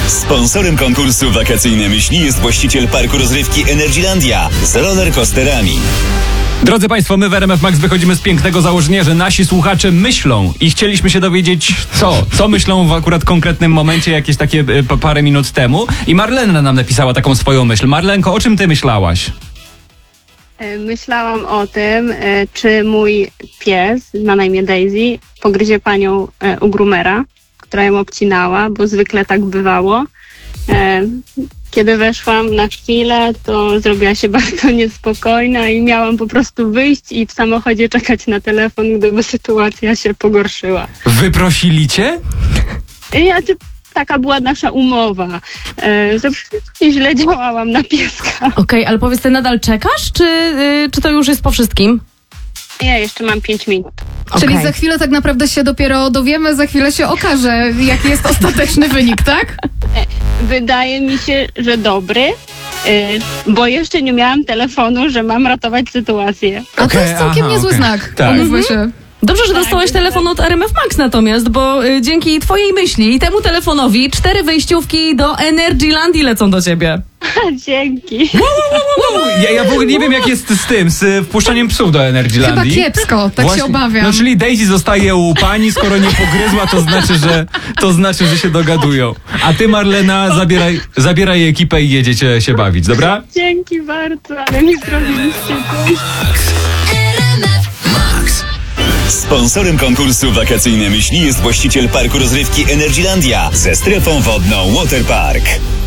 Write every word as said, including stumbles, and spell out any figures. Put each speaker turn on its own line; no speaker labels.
Sponsorem konkursu Wakacyjne Myśli jest właściciel parku rozrywki Energylandia z rollercoasterami.
Drodzy Państwo, my w R M F Max wychodzimy z pięknego założenia, że nasi słuchacze myślą i chcieliśmy się dowiedzieć co, co myślą w akurat konkretnym momencie, jakieś takie p- parę minut temu. I Marlena nam napisała taką swoją myśl. Marlenko, o czym ty myślałaś?
Myślałam o tym, czy mój pies, ma na imię Daisy, pogryzie panią u groomera, która ją obcinała, bo zwykle tak bywało. Kiedy weszłam na chwilę, to zrobiła się bardzo niespokojna i miałam po prostu wyjść i w samochodzie czekać na telefon, gdyby sytuacja się pogorszyła.
Wyprosili cię?
Ja, taka była nasza umowa, że źle działałam na pieska.
Okej, okay, ale powiedz, ty nadal czekasz, czy, yy, czy to już jest po wszystkim?
Ja jeszcze mam pięć minut.
Okay. Czyli za chwilę tak naprawdę się dopiero dowiemy, za chwilę się okaże, jaki jest ostateczny wynik, tak?
Wydaje mi się, że dobry, yy, bo jeszcze nie miałam telefonu, że mam ratować sytuację.
A
Okay,
to jest całkiem
aha,
niezły
okay.
znak,
Tak.
umówmy się.
Dobrze, że dostałaś telefon od R M F Max natomiast, bo y, dzięki twojej myśli i temu telefonowi cztery wejściówki do Energylandii lecą do ciebie.
Dzięki.
Ja, ja w ogóle nie wiem, jak jest z tym, z wpuszczaniem psów do Energylandii.
Chyba kiepsko, tak
Właśnie,
się obawiam.
No czyli Daisy zostaje u pani, skoro nie pogryzła, to znaczy, że to znaczy, że się dogadują. A ty, Marlena, zabieraj, zabieraj ekipę i jedziecie się bawić, dobra?
Dzięki bardzo, ale mi zrobiliście coś.
Sponsorem konkursu Wakacyjne Myśli jest właściciel parku rozrywki Energylandia ze strefą wodną Waterpark.